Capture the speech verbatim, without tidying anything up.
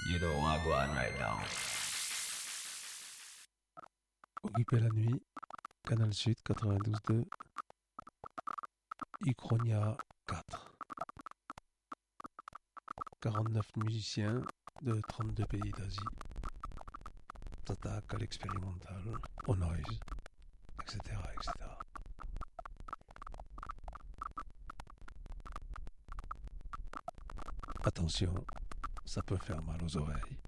You know what I'm going right now. Occuper la nuit, Canal Sud quatre-vingt-douze deux, Uchronia quatre. quarante-neuf musiciens de trente-deux pays d'Asie s'attaquent à l'expérimental, au noise, et cetera, et cetera. Attention, ça peut faire mal aux oreilles.